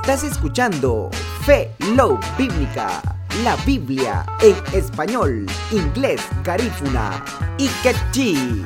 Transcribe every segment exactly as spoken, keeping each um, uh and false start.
Estás escuchando Fe Love Bíblica, la Biblia en español, inglés, garífuna y quechí.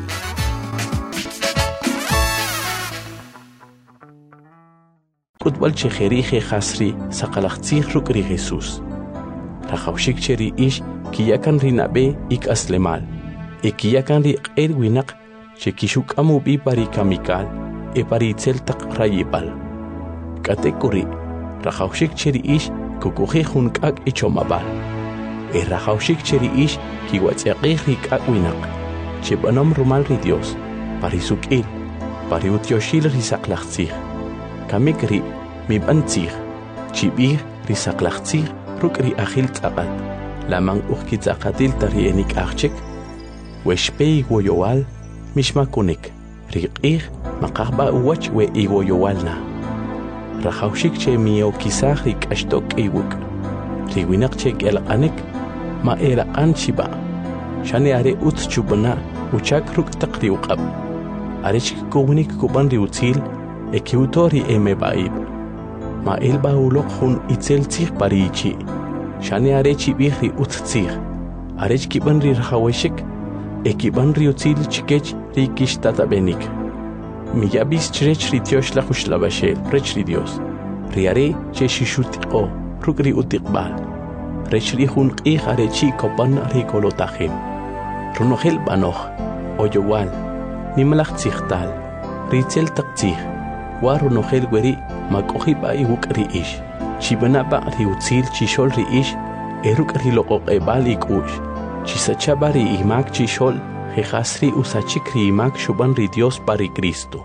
Kutbal chejerije hasri sakalaktsih rukri Jesús. Rajawshik cheri ish kiyakan rinabe ik aslemal. E kiyakan ri qer winak chekishuk amu bi pari kamikal e pari tseltak rayibal. Katekuri rajawshik cheri ish kukuji hunkak ichomabal. E rajawshik cheri ish kiwatsiaqih rikak winak. Chebanom rumal ri Dios parisukil pari utyoshil risaklaktsih. Kamikri mi bantzih chibir risaklaktsih rukri akhil tzaqat lamang ukhkitzaqatil tarienik achchek weshpei woyowal mishmakunik riqih maqahba uwach we iwoyowalna rajawshik che mio kisah rikashtok iwuk riwinak che elqanik ma elqan chiba shani are ut chubna uchak ruk taqri uqab arich kownik kuban riutil ekiutori emebaib ma elba ulok hun itzel tsih parichi shani arechi bihri uttsih arech kiban ri rhaweshik ekiban ri util chikech rikish tatabenik miyabis chrech rityosh la khushlabashel rech ri Dios riare che shishutqo rukri utiqbal rech ri hun qih arechi kopan ri kolotahim runohel banoh oyowal nimlakh tsihtal ritzel taqtsih waru nohel weri makohi ba iwukri ish chibana ba riutzil chishol ri ish eruk ri loqoq ebali kush chisachabari imak chishol jehasri usachikri imak shuban ri Dios pari Cristo.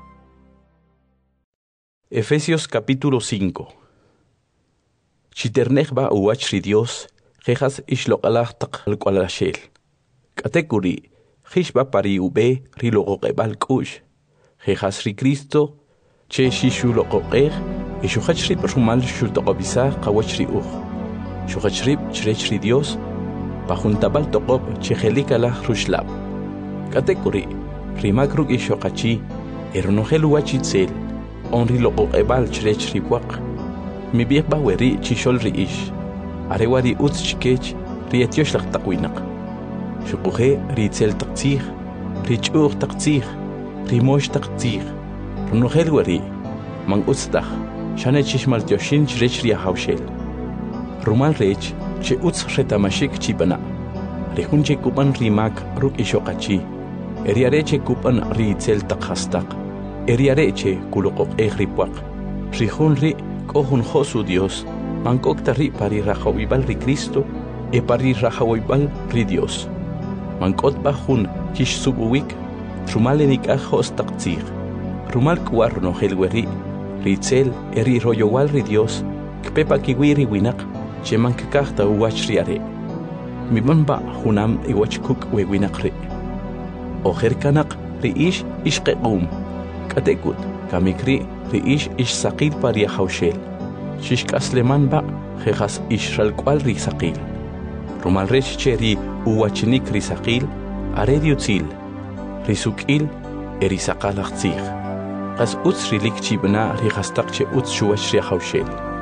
Efesios capítulo cinco. Chiternech ba uwach ri Dios jejas ish loqalah taq alqalashel katekuri jish ba pari ube ri loqoq ebal kush jejas ri Cristo che shishu loqoqer e shukhachri rumal shultoqobisa qawachri uj shukhachri chrechri Dios pajuntabal toqob chejelikala rushlab katekuri rimakruk e shoqachi ernohel wachitzel onri loqoqebal chrechri waq mi biqba weri chishol ri ish arewari utz chikech rietyosh laqtaqwinaq shuquje ritzel taqtzih richur taqtzih rimosh taqtzih runohel wari man utstakh shane chishmal tyoshin chrech ria hawshel rumal rech che utz retamashik chibana rehunche kupan rimak ruk ishoqachi eriare che kupan ritzel taqhastaq eriare che kuloqoq ehripwaq rihun ri kohun josu Dios man kokta ri pari rajawibal ri Cristo e pari rajawibal ri Dios man kotba hun chish subuwik rumalenik ajos taqtzir rumal kuar no helweri ritzel eri royowal ri Dios kpepa kiwiri winak cheman kakta uwach riare mibanba hunam iwach kuk we winak ri oher kanak ri ish ishqequm katekut kamikri ri ish ish saqil pari hawshel shishkasleman ba jejas ishral kwal ri saqil rumal rech cheri uwachnik ri saqil are diutzil risukil eri saqalaqtzih qas utz rilik chibna rihastaq che utz shuwash ri hawshel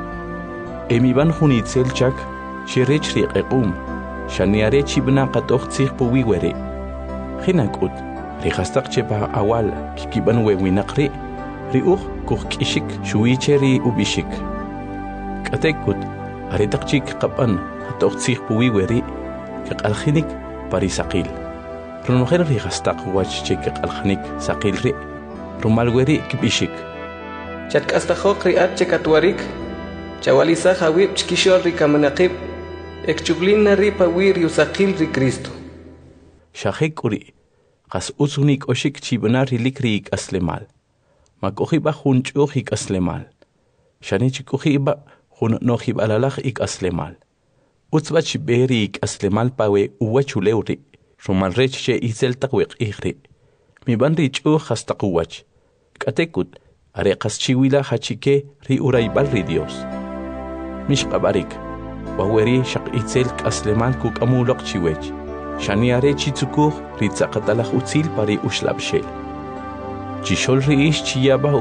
emiban hunitzel chak cherech ri qequm shaniare chibna qatoqtzih puwi were khinakut rihastaq che ba awal kikiban we winaqri ri uq kuqkishik shuwicheri ubishik katekut aritaqchik qaban qatoqtzih puwi were qaqalkhinik parisaqil runohel rihastaq wach che qaqalkhinik saqil ri rumal weri kibishik chatk'astajok ri'at chekatwarik chawalisaj awib chkishol rikamanaqib ekchublina ri pawir yusaqil ri Cristo shajekuri qas usunik oshik chibna rilik rik aslemal makohiba hunchuj ik aslemal shani chikuhiba hun nohib alalaj ik aslemal utzba chiberi ik aslemal pawe uwachuleuri rumal rech che izel taqwiq ihri mi ban ri chuj hastaqwach katekut are qas chiwila hachike ri uraybal ri Dios mish qabarik waweri shaq itzel aslemal kuk amuloq chiwech shani are chitsukuj ri tsaqatalaj utzil pari ushlabshel chishol ri ish chiyaba